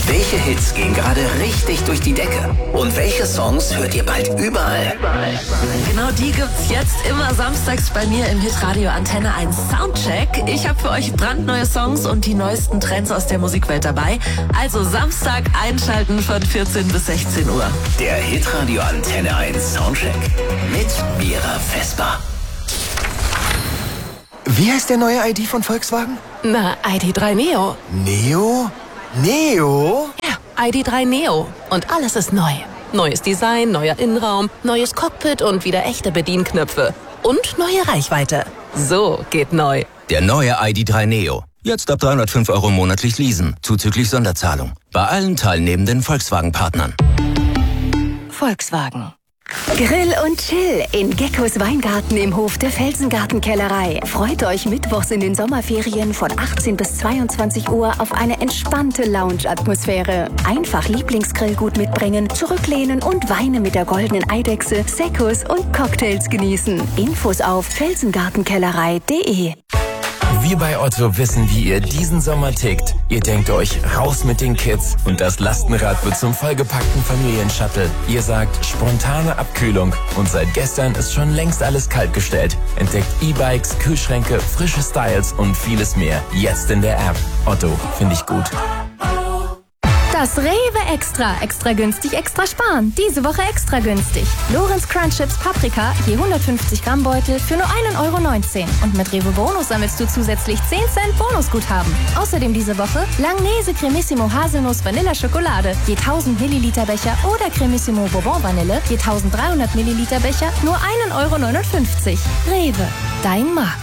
Welche Hits gehen gerade richtig durch die Decke? Und welche Songs hört ihr bald überall? Genau die gibt's jetzt immer samstags bei mir im Hitradio Antenne 1 Soundcheck. Ich habe für euch brandneue Songs und die neuesten Trends aus der Musikwelt dabei. Also Samstag einschalten von 14 bis 16 Uhr. Der Hitradio Antenne 1 Soundcheck mit Mira Vesper. Wie heißt der neue ID von Volkswagen? Na, ID3 Neo. Neo? Neo? Ja, ID3 Neo. Und alles ist neu. Neues Design, neuer Innenraum, neues Cockpit und wieder echte Bedienknöpfe. Und neue Reichweite. So geht neu. Der neue ID3 Neo. Jetzt ab 305 € monatlich leasen, zuzüglich Sonderzahlung. Bei allen teilnehmenden Volkswagen-Partnern. Volkswagen. Grill und Chill in Geckos Weingarten im Hof der Felsengartenkellerei. Freut euch mittwochs in den Sommerferien von 18 bis 22 Uhr auf eine entspannte Lounge-Atmosphäre. Einfach Lieblingsgrillgut mitbringen, zurücklehnen und Weine mit der goldenen Eidechse, Seccos und Cocktails genießen. Infos auf felsengartenkellerei.de. Wir bei Otto wissen, wie ihr diesen Sommer tickt. Ihr denkt euch, raus mit den Kids und das Lastenrad wird zum vollgepackten Familienshuttle. Ihr sagt, spontane Abkühlung und seit gestern ist schon längst alles kaltgestellt. Entdeckt E-Bikes, Kühlschränke, frische Styles und vieles mehr. Jetzt in der App. Otto, finde ich gut. Das Rewe Extra. Extra günstig, extra sparen. Diese Woche extra günstig. Lorenz Crunch Chips Paprika, je 150 Gramm Beutel für nur 1,19 €. Und mit Rewe Bonus sammelst du zusätzlich 10 Cent Bonusguthaben. Außerdem diese Woche Langnese Cremissimo Haselnuss Vanilla Schokolade, je 1000 Milliliter Becher oder Cremissimo Bourbon Vanille, je 1300 Milliliter Becher, nur 1,59 €. Rewe, dein Markt.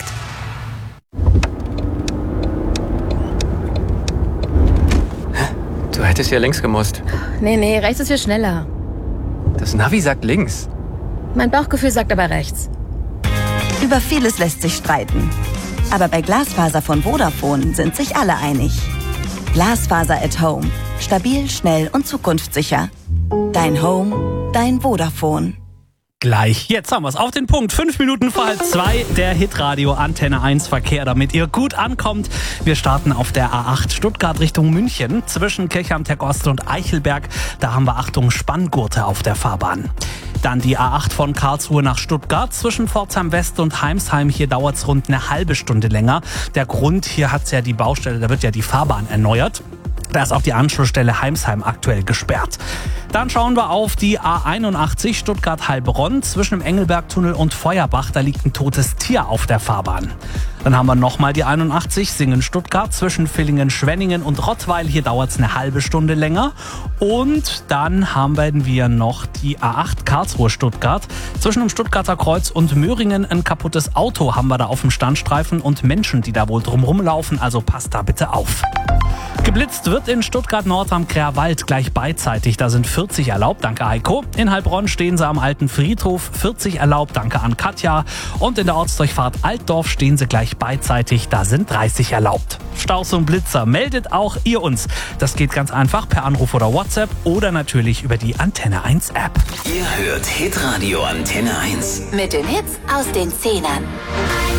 Du hättest ja links gemusst. Nee, rechts ist viel schneller. Das Navi sagt links. Mein Bauchgefühl sagt aber rechts. Über vieles lässt sich streiten. Aber bei Glasfaser von Vodafone sind sich alle einig. Glasfaser at Home. Stabil, schnell und zukunftssicher. Dein Home, dein Vodafone. Gleich, jetzt haben wir es auf den Punkt. 5 Minuten vor 1:30, der Hitradio Antenne 1 Verkehr, damit ihr gut ankommt. Wir starten auf der A8 Stuttgart Richtung München zwischen Kirchheim Teck-Ost und Eichelberg. Da haben wir, Achtung, Spanngurte auf der Fahrbahn. Dann die A8 von Karlsruhe nach Stuttgart zwischen Pforzheim West und Heimsheim. Hier dauert es rund eine halbe Stunde länger. Der Grund, hier hat's ja die Baustelle, da wird ja die Fahrbahn erneuert. Da ist auch die Anschlussstelle Heimsheim aktuell gesperrt. Dann schauen wir auf die A81 Stuttgart-Heilbronn zwischen dem Engelbergtunnel und Feuerbach. Da liegt ein totes Tier auf der Fahrbahn. Dann haben wir nochmal die 81 Singen-Stuttgart zwischen Villingen-Schwenningen und Rottweil. Hier dauert es eine halbe Stunde länger. Und dann haben wir noch die A8 Karlsruhe-Stuttgart. Zwischen dem Stuttgarter Kreuz und Möhringen ein kaputtes Auto haben wir da auf dem Standstreifen und Menschen, die da wohl drumherum laufen. Also passt da bitte auf. Geblitzt wird in Stuttgart-Nord am Kräherwald gleich beidseitig. Da sind 40 erlaubt, danke Heiko. In Heilbronn stehen sie am alten Friedhof, 40 erlaubt, danke an Katja. Und in der Ortsdurchfahrt Altdorf stehen sie gleich beidseitig, da sind 30 erlaubt. Staus und Blitzer, meldet auch ihr uns. Das geht ganz einfach per Anruf oder WhatsApp oder natürlich über die Antenne 1 App. Ihr hört Hitradio Antenne 1. Mit den Hits aus den 10ern.